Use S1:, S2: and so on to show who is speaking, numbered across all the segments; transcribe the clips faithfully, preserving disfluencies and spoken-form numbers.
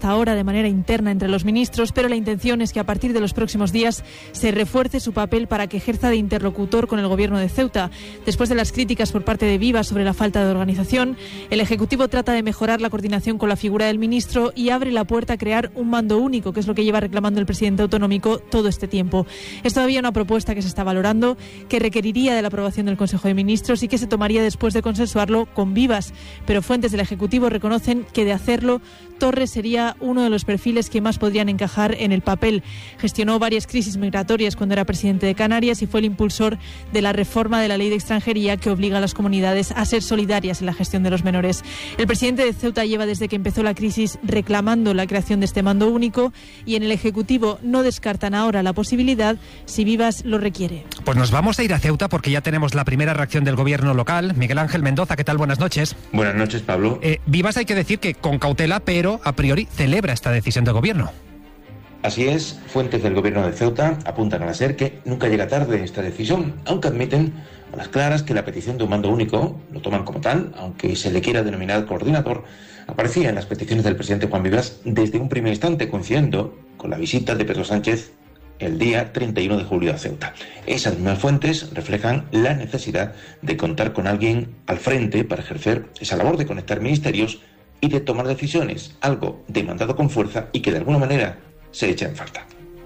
S1: hasta ahora de manera interna entre los ministros, pero la intención es que a partir de los próximos días se refuerce su papel para que ejerza de interlocutor con el gobierno de Ceuta. Después de las críticas por parte de Vivas sobre la falta de organización, el Ejecutivo trata de mejorar la coordinación con la figura del ministro y abre la puerta a crear un mando único, que es lo que lleva reclamando el presidente autonómico todo este tiempo. Es todavía una propuesta que se está valorando, que requeriría de la aprobación del Consejo de Ministros y que se tomaría después de consensuarlo con Vivas, pero fuentes del Ejecutivo reconocen que de hacerlo, Torres sería uno de los perfiles que más podrían encajar en el papel. Gestionó varias crisis migratorias cuando era presidente de Canarias y fue el impulsor de la reforma de la ley de extranjería que obliga a las comunidades a ser solidarias en la gestión de los menores. El presidente de Ceuta lleva desde que empezó la crisis reclamando la creación de este mando único y en el Ejecutivo no descartan ahora la posibilidad si Vivas lo requiere.
S2: Pues nos vamos a ir a Ceuta porque ya tenemos la primera reacción del gobierno local. Miguel Ángel Mendoza, ¿qué tal? Buenas noches.
S3: Buenas noches, Pablo.
S2: Eh, Vivas hay que decir que con cautela, pero a priori celebra esta decisión del gobierno.
S3: Así es, fuentes del gobierno de Ceuta apuntan a la SER que nunca llega tarde esta decisión, aunque admiten a las claras que la petición de un mando único, lo toman como tal, aunque se le quiera denominar coordinador, aparecía en las peticiones del presidente Juan Vivas desde un primer instante, coincidiendo con la visita de Pedro Sánchez el día treinta y uno de julio a Ceuta. Esas mismas fuentes reflejan la necesidad de contar con alguien al frente para ejercer esa labor de conectar ministerios y de tomar decisiones, algo demandado con fuerza y que de alguna manera se echa en falta.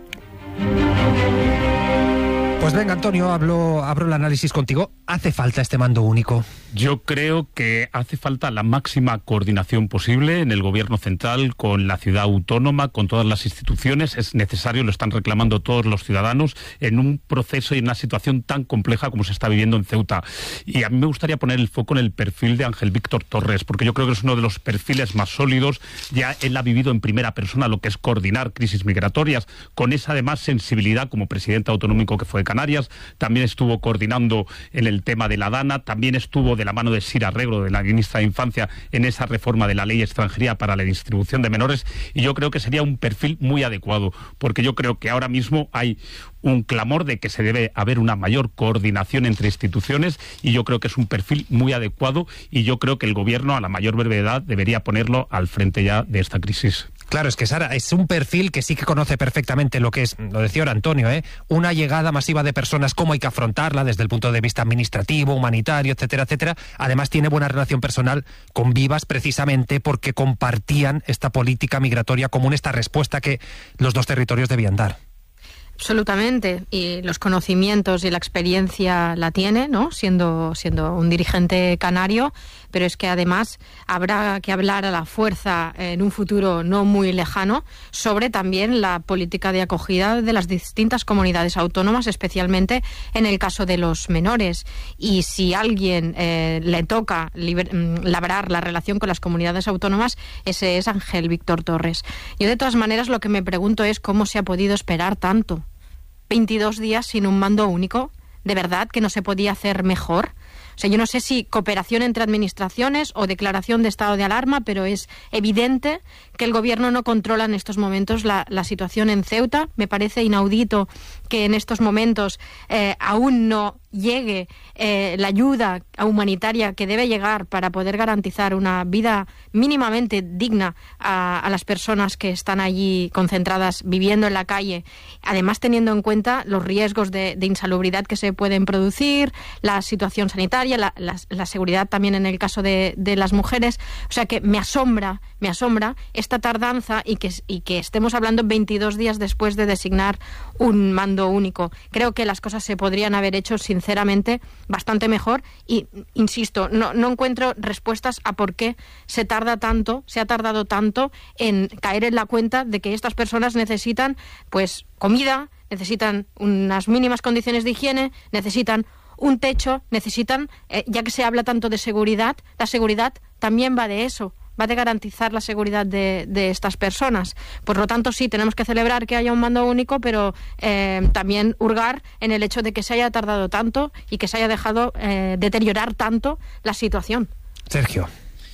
S2: Pues venga, Antonio, hablo, abro el análisis contigo. ¿Hace falta este mando único?
S4: Yo creo que hace falta la máxima coordinación posible en el gobierno central, con la ciudad autónoma, con todas las instituciones. Es necesario, lo están reclamando todos los ciudadanos, en un proceso y en una situación tan compleja como se está viviendo en Ceuta. Y a mí me gustaría poner el foco en el perfil de Ángel Víctor Torres, porque yo creo que es uno de los perfiles más sólidos. Ya él ha vivido en primera persona lo que es coordinar crisis migratorias, con esa además sensibilidad como presidente autonómico que fue de Canarias. También estuvo coordinando en el tema de la DANA, también estuvo de la mano de Sira Arregro, de la ministra de Infancia, en esa reforma de la ley de extranjería para la distribución de menores, y yo creo que sería un perfil muy adecuado, porque yo creo que ahora mismo hay un clamor de que se debe haber una mayor coordinación entre instituciones, y yo creo que es un perfil muy adecuado, y yo creo que el gobierno a la mayor brevedad debería ponerlo al frente ya de esta crisis.
S2: Claro, es que Sara es un perfil que sí que conoce perfectamente lo que es, lo decía ahora Antonio, ¿eh? una llegada masiva de personas, cómo hay que afrontarla desde el punto de vista administrativo, humanitario, etcétera, etcétera. Además tiene buena relación personal con Vivas precisamente porque compartían esta política migratoria común, esta respuesta que los dos territorios debían dar.
S5: Absolutamente, y los conocimientos y la experiencia la tiene, ¿no? Siendo, siendo un dirigente canario, pero es que además habrá que hablar a la fuerza en un futuro no muy lejano sobre también la política de acogida de las distintas comunidades autónomas, especialmente en el caso de los menores. Y si a alguien eh, le toca liber, labrar la relación con las comunidades autónomas, ese es Ángel Víctor Torres. Yo de todas maneras lo que me pregunto es cómo se ha podido esperar tanto. veintidós días sin un mando único, ¿de verdad que no se podía hacer mejor? O sea, yo no sé si cooperación entre administraciones o declaración de estado de alarma, pero es evidente que el gobierno no controla en estos momentos la, la situación en Ceuta. Me parece inaudito que en estos momentos eh, aún no llegue eh, la ayuda humanitaria que debe llegar para poder garantizar una vida mínimamente digna a, a las personas que están allí concentradas viviendo en la calle, además teniendo en cuenta los riesgos de, de insalubridad que se pueden producir, la situación sanitaria, la, la, la seguridad también en el caso de, de las mujeres. O sea que me asombra, me asombra esta tardanza y que, y que estemos hablando veintidós días después de designar un mando único. Creo que las cosas se podrían haber hecho sin sinceramente, bastante mejor y, insisto, no, no encuentro respuestas a por qué se tarda tanto, se ha tardado tanto en caer en la cuenta de que estas personas necesitan, pues, comida, necesitan unas mínimas condiciones de higiene, necesitan un techo, necesitan, eh, ya que se habla tanto de seguridad, la seguridad también va de eso, va de garantizar la seguridad de, de estas personas. Por lo tanto, sí, tenemos que celebrar que haya un mando único, pero eh, también hurgar en el hecho de que se haya tardado tanto y que se haya dejado eh, deteriorar tanto la situación.
S2: Sergio.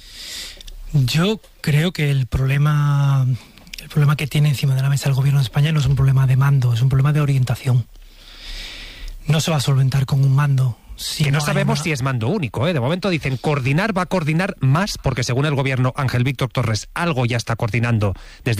S6: Yo creo que el problema, el problema que tiene encima de la mesa el gobierno de España no es un problema de mando, es un problema de orientación. No se va a solventar con un mando. Si
S2: que no, no sabemos
S6: una...
S2: si es mando único, ¿eh? De momento dicen coordinar, va a coordinar más, porque según el gobierno Ángel Víctor Torres, algo ya está coordinando desde